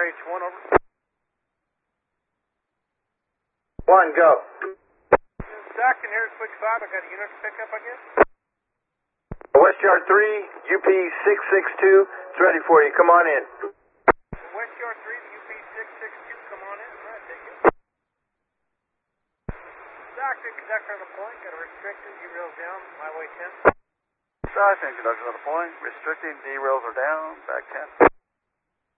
RH1, over. 1, go. Stockton, here's Switch 5. I got a unit to pick up, I guess. West Yard 3, UP 662. It's ready for you. Come on in. West Yard 3, the UP 662. Come on in. All right, take it. Stockton, conductor on the point. Got a restricted. D-rails down. Highway 10. Stockton, conductor on the point. Restricting. D-rails are down. Back 10.